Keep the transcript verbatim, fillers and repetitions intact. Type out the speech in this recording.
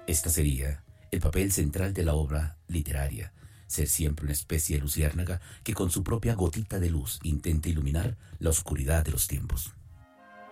Esta sería el papel central de la obra literaria, ser siempre una especie de luciérnaga que con su propia gotita de luz intenta iluminar la oscuridad de los tiempos.